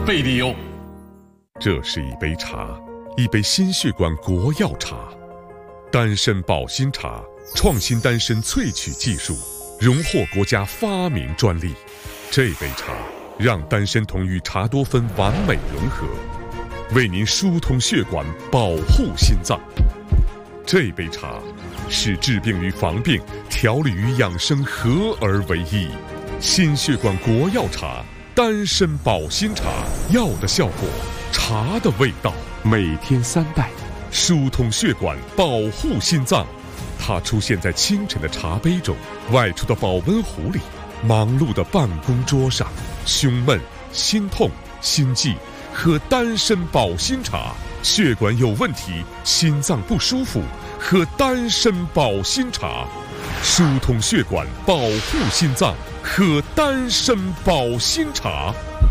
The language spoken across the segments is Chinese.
备理由。 这是一杯茶，一杯心血管国药茶，丹参保心茶，创新丹参萃取技术，荣获国家发明专利。这杯茶让丹参酮与茶多酚完美融合，为您疏通血管，保护心脏。这杯茶是治病与防病、调理与养生合而为一。心血管国药茶，丹参保心茶，药的效果，茶的味道。每天3袋，疏通血管，保护心脏。它出现在清晨的茶杯中，外出的保温壶里，忙碌的办公桌上。胸闷、心痛、心悸，喝丹参保心茶。血管有问题，心脏不舒服，喝丹参保心茶。疏通血管，保护心脏，喝丹参保心茶。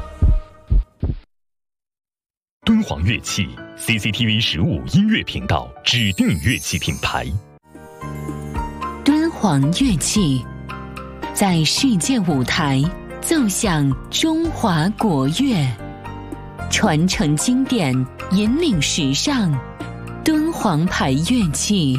敦煌乐器 CCTV 15音乐频道指定乐器品牌。 敦煌乐器在世界舞台奏响中华国乐，传承经典，引领时尚。敦煌牌乐器。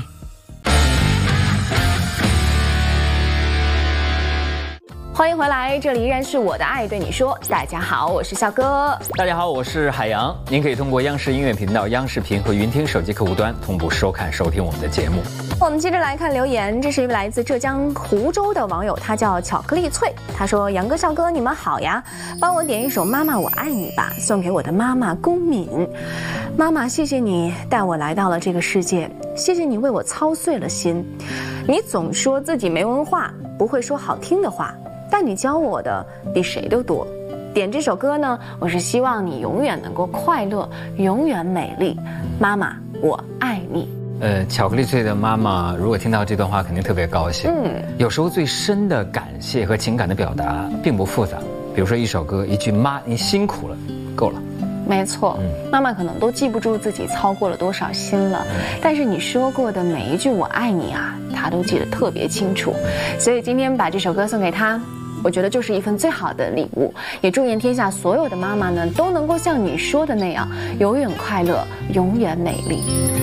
欢迎回来，这里依然是我的爱对你说。大家好，我是笑哥。 大家好，我是海洋。您可以通过央视音乐频道、央视频和云听手机客户端同步收听我们的节目。 我们接着来看留言，这是一位来自浙江湖州的网友，他叫巧克力脆。他说：“杨哥、笑哥，你们好呀，帮我点一首《妈妈我爱你》吧，送给我的妈妈龚敏。妈妈，谢谢你带我来到了这个世界，谢谢你为我操碎了心。你总说自己没文化，不会说好听的话。”但你教我的比谁都多。点这首歌呢，我是希望你永远能够快乐，永远美丽。妈妈，我爱你。 巧克力脆的妈妈如果听到这段话肯定特别高兴。有时候最深的感谢和情感的表达并不复杂，比如说一首歌，一句妈你辛苦了，够了。 没错，妈妈可能都记不住自己操过了多少心了，但是你说过的每一句我爱你啊，她都记得特别清楚。所以今天把这首歌送给她，我觉得就是一份最好的礼物。也祝愿天下所有的妈妈呢，都能够像你说的那样，永远快乐，永远美丽。